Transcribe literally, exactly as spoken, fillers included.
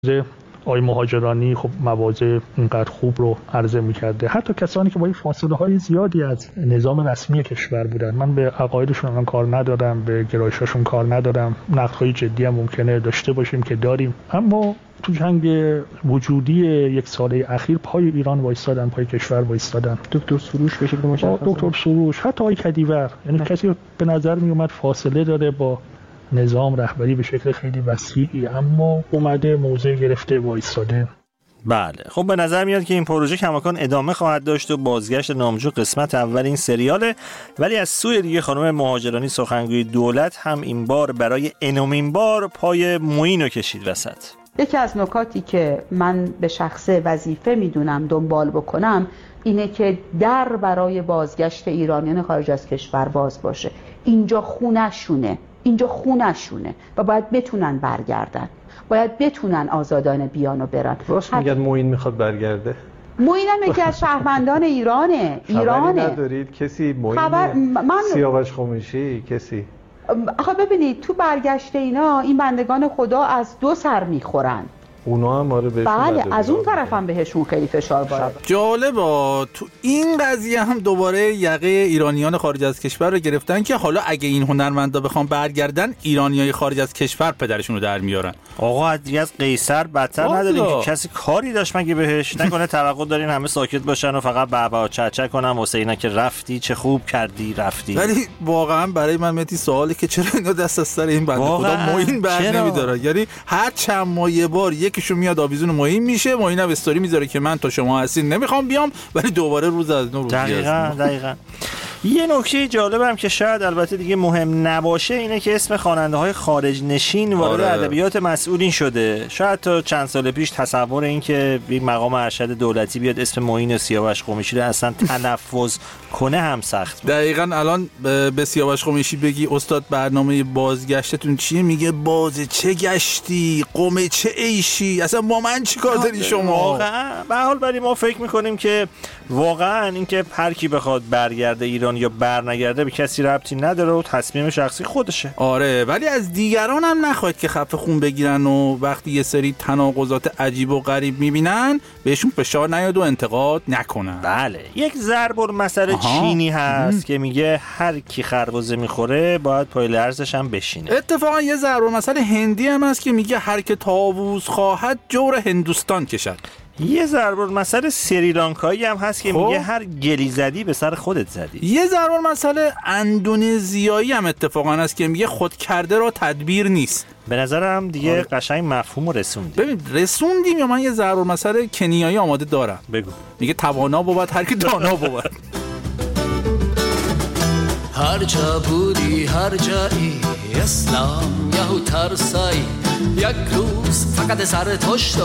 آقای مهاجرانی خب مواضع اینقدر خوب رو عرضه می‌کرده، حتی کسانی که با این فاصله‌های زیادی از نظام رسمی کشور بودن. من به عقایدشون هم کار ندارم، به گرایشاشون کار ندارم، نقدهای جدی هم ممکنه داشته باشیم که داریم، اما تو جنگ وجودی یک ساله اخیر پای ایران وایستادن، پای کشور وایستادن. دکتر سروش به شکل مشخص، دکتر سروش، حتی آقای کدیور، یعنی کسی به نظر می اومد فاصله داره با نظام رهبری به شکل خیلی وسیعی، اما اومده موضع گرفته وایستاده. بله، خب به نظر میاد که این پروژه کماکان ادامه خواهد داشت و بازگشت نامجو قسمت اول این سریاله. ولی از سوی دیگه خانم مهاجرانی سخنگوی دولت هم این بار برای انمین بار پای موین رو کشید وسط. یکی از نکاتی که من به شخصه وظیفه میدونم دنبال بکنم اینه که در برای بازگشت ایرانیان خارج از کشور باز باشه. اینجا خونه‌شونه، اینجا خونه‌شونه و باید بتونن برگردن، باید بتونن آزادانه بیان و برن. راست میگن موین میخواد برگرده. موین هم یکی از شهروندان ایرانه. ایرانه. خبری ندارید کسی موین خبر من سیاوش خمیشی کسی؟ آخه ببینید تو برگشت اینا این بندگان خدا از دو سر میخورن. اونا هم آره بهشون بله، از اون طرف هم بهشون خیلی فشار وارد. جالبه تو این قضیه هم دوباره یقه ایرانیان خارج از کشور رو گرفتن که حالا اگه این هنرمندا بخوام برگردن، ایرانیای خارج از کشور پدرشون رو در میارن. آقا دیگه از قیصر بدتر نداریم که کسی کاری داشت مگه بهش؟ نکنه توقع دارین همه ساکت باشن و فقط بابا چچ کنن واسه اینا که رفتی چه خوب کردی رفتی. ولی واقعا برای من متی سوالی که چرا اینا دست از سر این بنده خدا موین بر نمیدارن؟ یعنی هر چند ماه یه بار یکیشون میاد آویزون موین میشه، موین هم استوری میذاره که من تا شما هستین نمیخوام بیام، ولی دوباره روز از نو روز. دقیقاً دقیقاً. یه نکته جالبم که شاید البته دیگه مهم نباشه اینه که اسم خواننده‌های خارج نشین وارد آره. ادبیات مسئولین شده. شاید تا چند سال پیش تصور این که یک مقام ارشد دولتی بیاد اسم معین سیاوش خمیشی رو اصلا تلفظ کنه هم سخت بود. دقیقاً الان به سیاوش خمیشی بگی استاد برنامه بازگشتتون چیه، میگه باز چه گشتی، قم چه عیشی، اصلا با من چیکار داری شما؟ واقعا به حال برای ما فکر می‌کنیم که واقعا اینکه هر کی بخواد برگرده ایران یا برنگرده به کسی ربطی نداره و تصمیم شخصی خودشه. آره، ولی از دیگران هم نخواهید که خفه خون بگیرن و وقتی یه سری تناقضات عجیب و غریب میبینن بهشون فشار نیاد و انتقاد نکنن. بله، یک ضرب المثل چینی هست ام. که میگه هر کی خربزه میخوره باید پای لرزش هم بشینه. اتفاقا یه ضرب المثل هندی هم هست که میگه هر کی طاووس خواهد جور هندوستان کشد. یه ضرب المثل سریلانکایی هم هست که خب؟ میگه هر گلی زدی به سر خودت زدی. یه ضرب المثل اندونزیایی هم اتفاقا هست که میگه خود کرده را تدبیر نیست. به نظرم دیگه آره. قشنگ مفهومو رسوندیم. ببین رسوندیم یا من یه ضرب المثل کنیایی آماده دارم. بگو. میگه توانا بود هر کی دانا بود. هر جا بودی هر جایی اسلام یهو ترسایی یک روز فقط سر توش